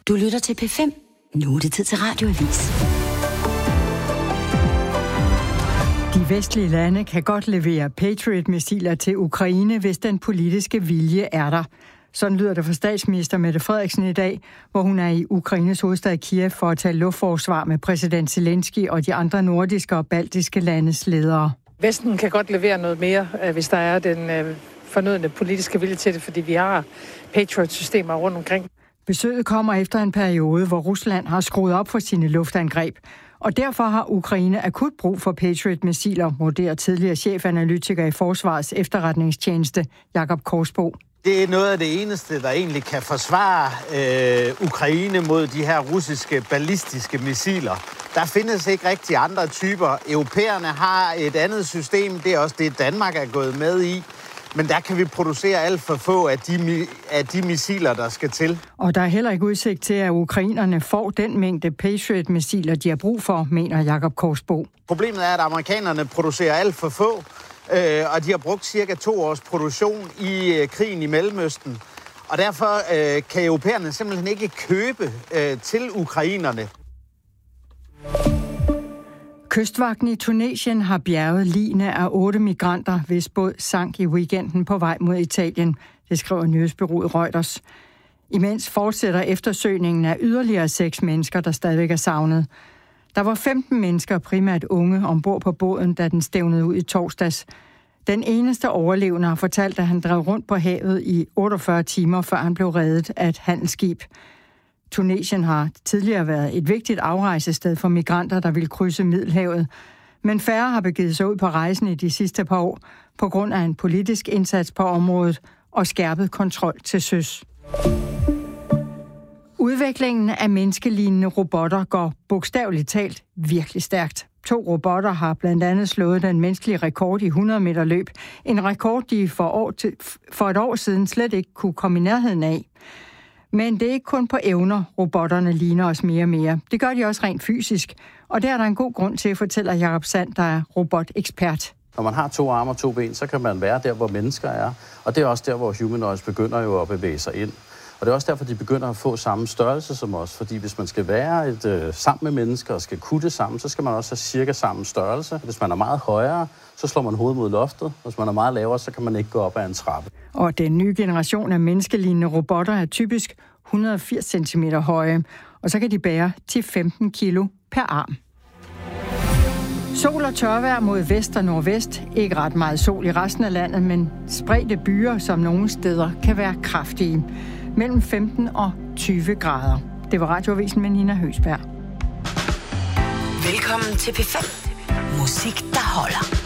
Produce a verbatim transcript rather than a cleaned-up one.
Du lytter til P fem. Nu er det tid til Radioavis. De vestlige lande kan godt levere Patriot-missiler til Ukraine, hvis den politiske vilje er der. Sådan lyder det fra statsminister Mette Frederiksen i dag, hvor hun er i Ukraines hovedstad Kiev for at tage luftforsvar med præsident Zelensky og de andre nordiske og baltiske landes ledere. Vesten kan godt levere noget mere, hvis der er den fornødne politiske vilje til det, fordi vi har Patriot-systemer rundt omkring. Besøget kommer efter en periode, hvor Rusland har skruet op for sine luftangreb. Og derfor har Ukraine akut brug for Patriot-missiler, vurderer tidligere chefanalytiker i Forsvarets efterretningstjeneste, Jakob Korsbo. Det er noget af det eneste, der egentlig kan forsvare øh, Ukraine mod de her russiske ballistiske missiler. Der findes ikke rigtig andre typer. Europæerne har et andet system, det er også det, Danmark er gået med i. Men der kan vi producere alt for få af de, af de missiler, der skal til. Og der er heller ikke udsigt til, at ukrainerne får den mængde Patriot-missiler, de har brug for, mener Jakob Korsbo. Problemet er, at amerikanerne producerer alt for få, øh, og de har brugt cirka to års produktion i øh, krigen i Mellemøsten. Og derfor øh, kan europæerne simpelthen ikke købe øh, til ukrainerne. Kystvagten i Tunesien har bjerget ligene af otte migranter, hvis båd sank i weekenden på vej mod Italien. Det skriver nyhedsbureauet Reuters. Imens fortsætter eftersøgningen af yderligere seks mennesker, der stadigvæk er savnet. Der var femten mennesker, primært unge, ombord på båden, da den stævnede ud i torsdags. Den eneste overlevende har fortalt, at han drev rundt på havet i otteogfyrre timer, før han blev reddet af et handelsskib. Tunesien har tidligere været et vigtigt afrejsested for migranter, der vil krydse Middelhavet. Men færre har begivet sig ud på rejsen i de sidste par år, på grund af en politisk indsats på området og skærpet kontrol til søs. Udviklingen af menneskelignende robotter går bogstaveligt talt virkelig stærkt. To robotter har blandt andet slået den menneskelige rekord i hundrede meter løb. En rekord, de for, år til, for et år siden slet ikke kunne komme i nærheden af. Men det er ikke kun på evner, robotterne ligner os mere og mere. Det gør de også rent fysisk. Og der er der en god grund til, fortæller Jakob Sand, der er robotekspert. Når man har to arme og to ben, så kan man være der, hvor mennesker er. Og det er også der, hvor humanoids begynder jo at bevæge sig ind. Og det er også derfor, de begynder at få samme størrelse som os. Fordi hvis man skal være et, øh, sammen med mennesker og skal kunne det sammen, så skal man også have cirka samme størrelse. Hvis man er meget højere, så slår man hovedet mod loftet. Hvis man er meget lavere, så kan man ikke gå op ad en trappe. Og den nye generation af menneskelignende robotter er typisk et hundrede og firs centimeter høje. Og så kan de bære til femten kilo per arm. Sol og tørvejr mod vest og nordvest. Ikke ret meget sol i resten af landet, men spredte byer, som nogle steder kan være kraftige. Mellem femten og tyve grader. Det var Radioavisen med Nina Høsberg. Velkommen til P fem. Musik, der holder.